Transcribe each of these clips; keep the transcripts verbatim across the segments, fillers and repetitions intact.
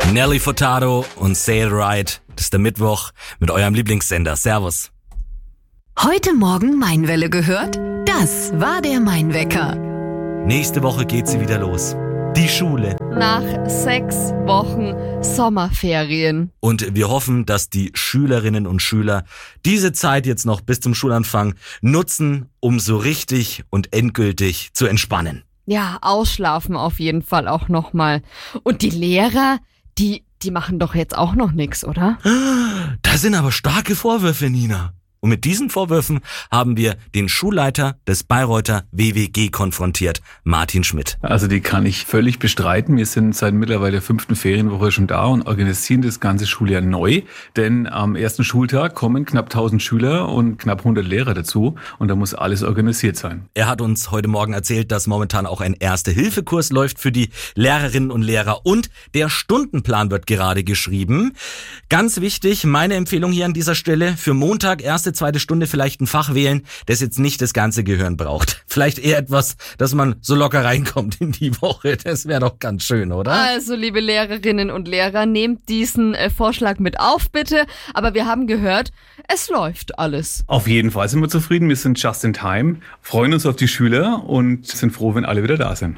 Nelly Furtado und Say It Right. Das ist der Mittwoch mit eurem Lieblingssender. Servus. Heute Morgen Mainwelle gehört? Das war der Mainwecker. Nächste Woche geht sie wieder los. Die Schule. Nach sechs Wochen Sommerferien. Und wir hoffen, dass die Schülerinnen und Schüler diese Zeit jetzt noch bis zum Schulanfang nutzen, um so richtig und endgültig zu entspannen. Ja, ausschlafen auf jeden Fall auch nochmal. Und die Lehrer, die, die machen doch jetzt auch noch nichts, oder? Das sind aber starke Vorwürfe, Nina. Und mit diesen Vorwürfen haben wir den Schulleiter des Bayreuther W W G konfrontiert, Martin Schmidt. Also die kann ich völlig bestreiten. Wir sind seit mittlerweile der fünften Ferienwoche schon da und organisieren das ganze Schuljahr neu. Denn am ersten Schultag kommen knapp tausend Schüler und knapp hundert Lehrer dazu. Und da muss alles organisiert sein. Er hat uns heute Morgen erzählt, dass momentan auch ein Erste-Hilfe-Kurs läuft für die Lehrerinnen und Lehrer. Und der Stundenplan wird gerade geschrieben. Ganz wichtig, meine Empfehlung hier an dieser Stelle, für Montag erste zweite Stunde vielleicht ein Fach wählen, das jetzt nicht das ganze Gehirn braucht. Vielleicht eher etwas, dass man so locker reinkommt in die Woche. Das wäre doch ganz schön, oder? Also, liebe Lehrerinnen und Lehrer, nehmt diesen äh, Vorschlag mit auf, bitte. Aber wir haben gehört, es läuft alles. Auf jeden Fall sind wir zufrieden. Wir sind just in time, freuen uns auf die Schüler und sind froh, wenn alle wieder da sind.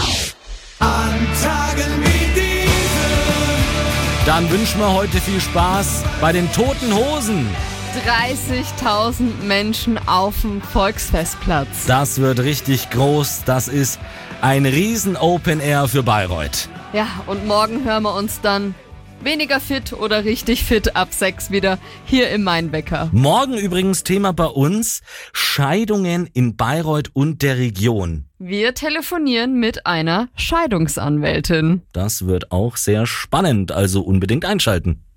An Tagen wie diesen. Dann wünschen wir heute viel Spaß bei den Toten Hosen. dreißigtausend Menschen auf dem Volksfestplatz. Das wird richtig groß. Das ist ein riesen Open Air für Bayreuth. Ja, und morgen hören wir uns dann weniger fit oder richtig fit ab sechs wieder hier im Mainwecker. Morgen übrigens Thema bei uns: Scheidungen in Bayreuth und der Region. Wir telefonieren mit einer Scheidungsanwältin. Das wird auch sehr spannend, also unbedingt einschalten.